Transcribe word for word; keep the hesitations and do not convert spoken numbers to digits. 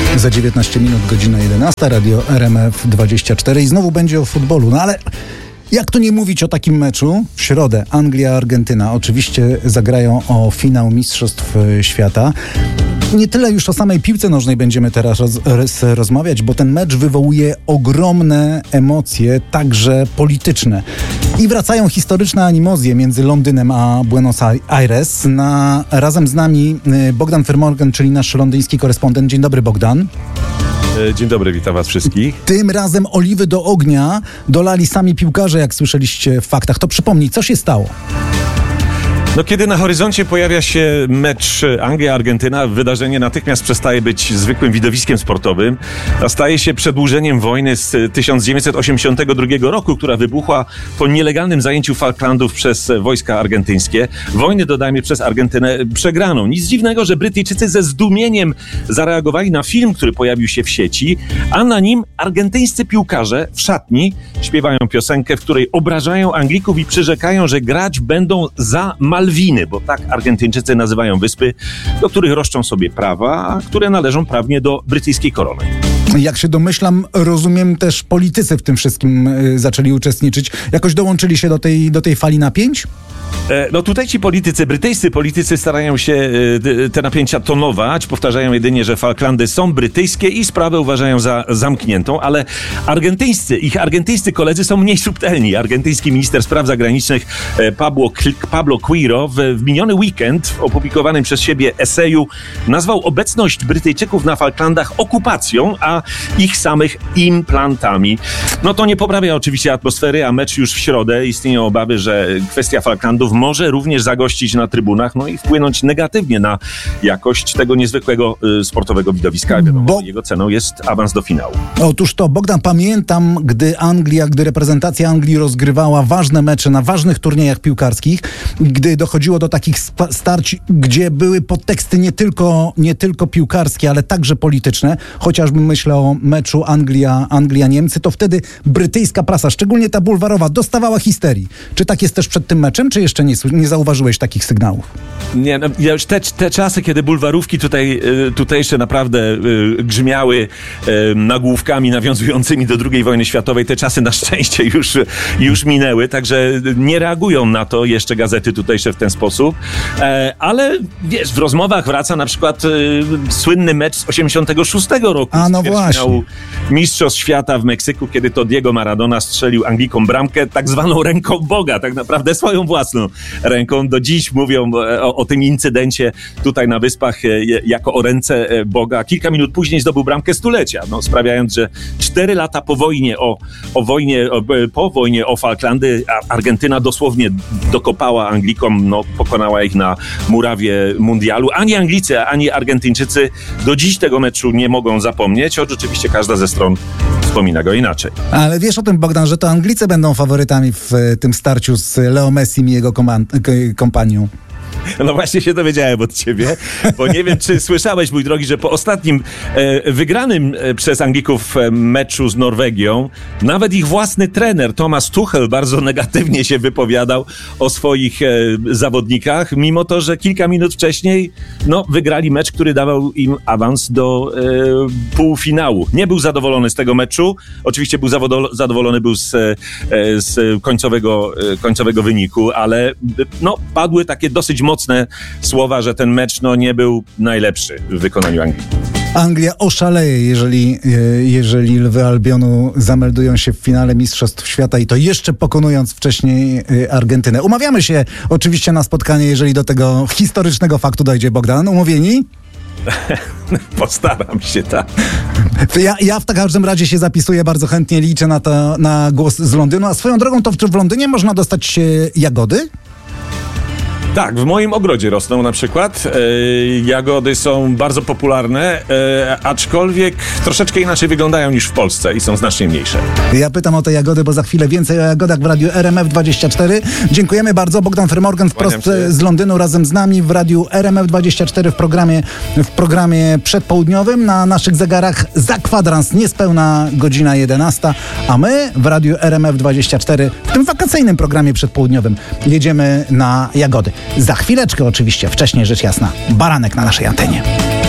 Za dziewiętnaście minut, godzina jedenasta, Radio R M F dwadzieścia cztery i znowu będzie o futbolu. No ale jak tu nie mówić o takim meczu? W środę Anglia-Argentyna. Oczywiście zagrają o finał Mistrzostw Świata. Nie tyle już o samej piłce nożnej będziemy teraz roz, roz, rozmawiać, bo ten mecz wywołuje ogromne emocje, także polityczne. I wracają historyczne animozje między Londynem a Buenos Aires. Na, razem z nami Bogdan Vermorgen, czyli nasz londyński korespondent. Dzień dobry, Bogdan. Dzień dobry, witam was wszystkich. Tym razem oliwy do ognia dolali sami piłkarze, jak słyszeliście w faktach. To przypomnij, co się stało? No, kiedy na horyzoncie pojawia się mecz Anglia-Argentyna, wydarzenie natychmiast przestaje być zwykłym widowiskiem sportowym, a staje się przedłużeniem wojny z tysiąc dziewięćset osiemdziesiątego drugiego roku, która wybuchła po nielegalnym zajęciu Falklandów przez wojska argentyńskie. Wojny, dodajmy, przez Argentynę przegraną. Nic dziwnego, że Brytyjczycy ze zdumieniem zareagowali na film, który pojawił się w sieci, a na nim argentyńscy piłkarze w szatni śpiewają piosenkę, w której obrażają Anglików i przyrzekają, że grać będą za Malwiny, bo tak Argentyńczycy nazywają wyspy, do których roszczą sobie prawa, a które należą prawnie do brytyjskiej korony. Jak się domyślam, rozumiem, też politycy w tym wszystkim y, zaczęli uczestniczyć. Jakoś dołączyli się do tej, do tej fali napięć? No tutaj ci politycy, brytyjscy politycy starają się te napięcia tonować, powtarzają jedynie, że Falklandy są brytyjskie i sprawę uważają za zamkniętą, ale argentyńscy, ich argentyńscy koledzy są mniej subtelni. Argentyński minister spraw zagranicznych Pablo, Pablo Quiro w, w miniony weekend w opublikowanym przez siebie eseju nazwał obecność Brytyjczyków na Falklandach okupacją, a ich samych implantami. No to nie poprawia oczywiście atmosfery, a mecz już w środę. Istnieją obawy, że kwestia Falklandów może również zagościć na trybunach, no i wpłynąć negatywnie na jakość tego niezwykłego y, sportowego widowiska. Wiadomo, Bo... jego ceną jest awans do finału. Otóż to, Bogdan, pamiętam, gdy Anglia, gdy reprezentacja Anglii rozgrywała ważne mecze na ważnych turniejach piłkarskich, gdy dochodziło do takich starć, gdzie były podteksty nie tylko, nie tylko piłkarskie, ale także polityczne, chociażby myślę o meczu Anglia, Anglia-Niemcy, to wtedy brytyjska prasa, szczególnie ta bulwarowa, dostawała histerii. Czy tak jest też przed tym meczem, czy jeszcze nie, nie zauważyłeś takich sygnałów? Nie, no, ja już te, te czasy, kiedy bulwarówki tutaj, tutejsze naprawdę y, grzmiały y, nagłówkami nawiązującymi do drugiej wojny światowej, te czasy na szczęście już, już minęły, także nie reagują na to jeszcze gazety tutejsze w ten sposób, e, ale wiesz, w rozmowach wraca na przykład y, słynny mecz z osiemdziesiątego szóstego roku. A no właśnie. Mistrzostw Świata w Meksyku, kiedy to Diego Maradona strzelił Anglikom bramkę tak zwaną ręką Boga, tak naprawdę swoją własną ręką. Do dziś mówią o, o tym incydencie tutaj na Wyspach jako o ręce Boga. Kilka minut później zdobył bramkę stulecia, no, sprawiając, że cztery lata po wojnie o, o wojnie, o, po wojnie o Falklandy Argentyna dosłownie dokopała Anglikom, no, pokonała ich na murawie mundialu. Ani Anglicy, ani Argentyńczycy do dziś tego meczu nie mogą zapomnieć, choć oczywiście każda ze stron wspomina go inaczej. Ale wiesz o tym, Bogdan, że to Anglicy będą faworytami w tym starciu z Leo Messim i jego kompanią. No właśnie się dowiedziałem od ciebie, bo nie wiem, czy słyszałeś, mój drogi, że po ostatnim e, wygranym e, przez Anglików e, meczu z Norwegią, nawet ich własny trener Thomas Tuchel bardzo negatywnie się wypowiadał o swoich e, zawodnikach, mimo to, że kilka minut wcześniej no, wygrali mecz, który dawał im awans do e, półfinału. Nie był zadowolony z tego meczu, oczywiście był zawodol- zadowolony był z, e, z końcowego, e, końcowego wyniku, ale no, padły takie dosyć mocne słowa, że ten mecz no, nie był najlepszy w wykonaniu Anglii. Anglia oszaleje, jeżeli, jeżeli Lwy Albionu zameldują się w finale Mistrzostw Świata i to jeszcze pokonując wcześniej Argentynę. Umawiamy się oczywiście na spotkanie, jeżeli do tego historycznego faktu dojdzie, Bogdan. Umówieni? Postaram się, tak. Ja, ja w każdym razie się zapisuję, bardzo chętnie liczę na, to, na głos z Londynu. A swoją drogą, to w Londynie można dostać jagody? Tak, w moim ogrodzie rosną na przykład. E, jagody są bardzo popularne, e, aczkolwiek troszeczkę inaczej wyglądają niż w Polsce i są znacznie mniejsze. Ja pytam o te jagody, bo za chwilę więcej o jagodach w Radiu R M F dwadzieścia cztery. Dziękujemy bardzo. Bogdan Vermorgen wprost z Londynu razem z nami w Radiu R M F dwadzieścia cztery w programie, w programie przedpołudniowym. Na naszych zegarach za kwadrans niespełna godzina jedenasta, a my w Radiu R M F dwadzieścia cztery w tym wakacyjnym programie przedpołudniowym jedziemy na jagody. Za chwileczkę oczywiście, wcześniej rzecz jasna, baranek na naszej antenie.